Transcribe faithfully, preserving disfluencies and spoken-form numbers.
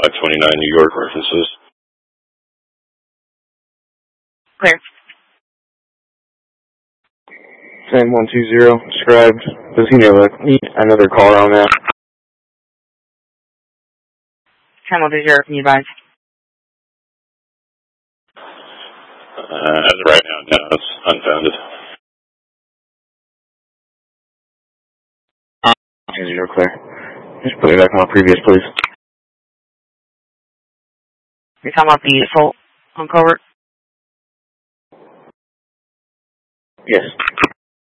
five twenty-nine New York references. Clear. ten one two zero, described. Does he know another caller on that? ten one two zero, can you advise? Uh, as of right now, no, it's unfounded. Zero clear. Just put me back on my previous, please. You're talking about the assault on covert? Yes.